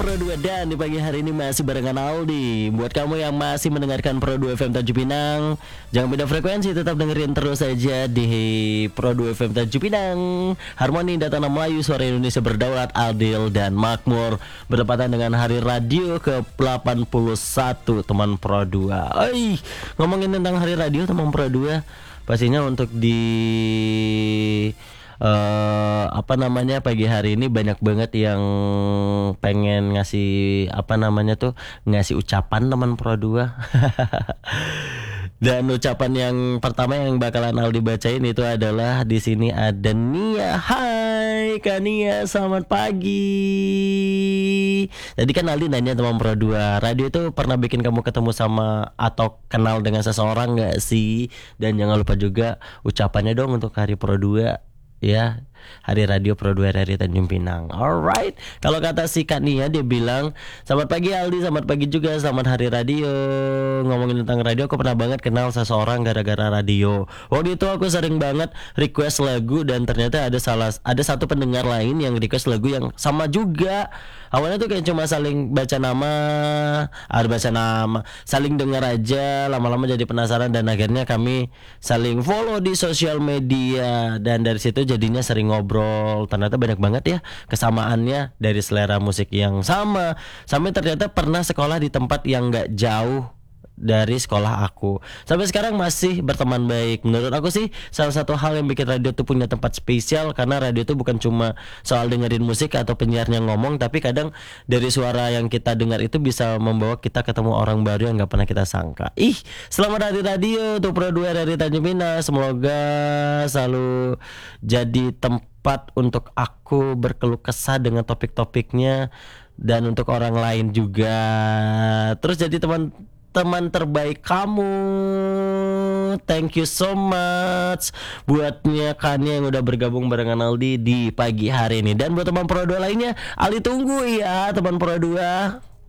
Pro 2 dan di pagi hari ini masih barengan Aldi. Buat kamu yang masih mendengarkan Pro 2 FM Tanjung Pinang, jangan beda frekuensi, tetap dengerin terus saja di Pro 2 FM Tanjung Pinang. Harmoni Data Melayu, suara Indonesia berdaulat, adil dan makmur. Bertepatan dengan hari radio ke-81 teman Pro 2. Ngomongin tentang hari radio teman Pro 2, pastinya untuk di pagi hari ini banyak banget yang pengen ngasih ngasih ucapan teman Pro 2. Dan ucapan yang pertama yang bakalan Aldi bacain itu adalah di sini ada Nia. Hai Kak Nia, selamat pagi. Tadi kan Aldi nanya teman Pro 2, radio itu pernah bikin kamu ketemu sama atau kenal dengan seseorang gak sih? Dan jangan lupa juga ucapannya dong untuk hari Pro 2. Ya, hari radio Pro 2 dari Tanjung Pinang. Alright, kalau kata si Kak Nia, dia bilang selamat pagi Aldi, selamat pagi juga, selamat hari radio. Ngomongin tentang radio, aku pernah banget kenal seseorang gara-gara radio. Waktu itu aku sering banget request lagu, dan ternyata ada satu pendengar lain yang request lagu yang sama juga. Awalnya tuh kayak cuma saling baca nama, saling dengar aja, lama-lama jadi penasaran, dan akhirnya kami saling follow di sosial media, dan dari situ jadinya sering ngobrol. Ternyata banyak banget ya kesamaannya dari selera musik yang sama. Sampai ternyata pernah sekolah di tempat yang gak jauh dari sekolah aku. Sampai sekarang masih berteman baik. Menurut aku sih salah satu hal yang bikin radio tuh punya tempat spesial, karena radio tuh bukan cuma soal dengerin musik atau penyiarnya ngomong, tapi kadang dari suara yang kita dengar itu bisa membawa kita ketemu orang baru yang gak pernah kita sangka. Selamat hari radio untuk Pro 2 dari Tanjung Pinang. Semoga selalu jadi tempat untuk aku berkeluh kesah dengan topik-topiknya, dan untuk orang lain juga. Terus jadi teman terbaik kamu. Thank you so much buatnya Kania yang udah bergabung barengan Aldi di pagi hari ini. Dan buat teman Pro 2 lainnya, Aldi tunggu ya teman Pro 2.